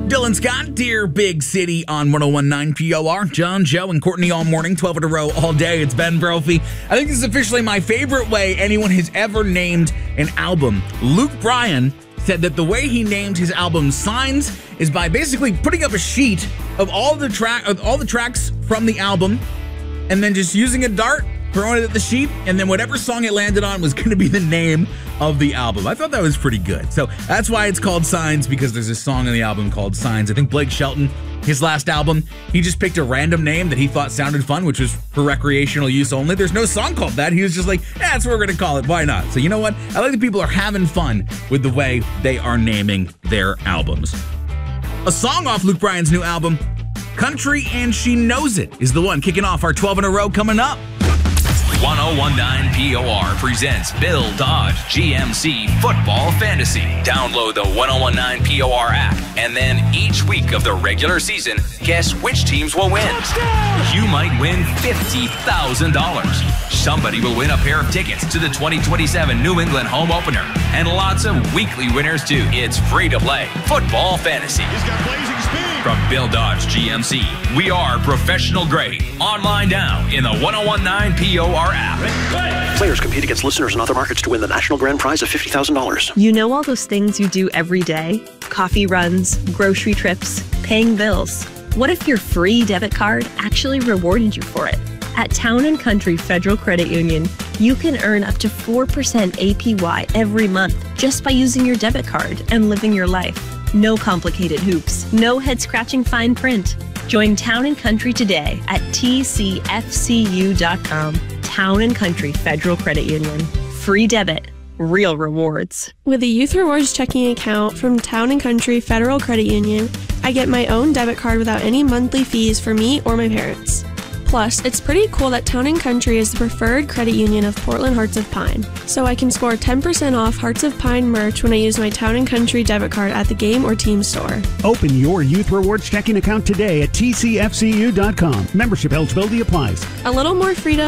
Dylan Scott, Dear Big City on 101.9 POR. John, Joe, and Courtney all morning, 12 in a row all day. It's Ben Brophy. I think this is officially my favorite way anyone has ever named an album. Luke Bryan said that the way he named his album Signs is by basically putting up a sheet of all the tracks from the album and then just using a dart, throwing it at the sheet, and then whatever song it landed on was going to be the name of the album. I thought that was pretty good. So that's why it's called Signs, because there's a song on the album called Signs. I think Blake Shelton, his last album, he just picked a random name that he thought sounded fun, which was for recreational use only. There's no song called that. He was just like, that's what we're going to call it. Why not? So you know what? I like that people are having fun with the way they are naming their albums. A song off Luke Bryan's new album, Country and She Knows It, is the one kicking off our 12 in a row coming up. 101.9 POR presents Bill Dodge GMC Football Fantasy. Download the 101.9 POR app, and then each week of the regular season, guess which teams will win. Touchdown! You might win $50,000. Somebody will win a pair of tickets to the 2027 New England home opener, and lots of weekly winners too. It's free to play Football Fantasy. He's got blazing speed. From Bill Dodge GMC, we are professional grade. Online now in the 101.9 POR app. Players compete against listeners in other markets to win the national grand prize of $50,000. You know all those things you do every day? Coffee runs, grocery trips, paying bills. What if your free debit card actually rewarded you for it? At Town & Country Federal Credit Union, you can earn up to 4% APY every month just by using your debit card and living your life. No complicated hoops, no head-scratching fine print. Join Town & Country today at tcfcu.com. Town & Country Federal Credit Union. Free debit, real rewards. With a Youth Rewards checking account from Town & Country Federal Credit Union, I get my own debit card without any monthly fees for me or my parents. Plus, it's pretty cool that Town & Country is the preferred credit union of Portland Hearts of Pine, so I can score 10% off Hearts of Pine merch when I use my Town & Country debit card at the game or team store. Open your Youth Rewards checking account today at tcfcu.com. Membership eligibility applies. A little more freedom.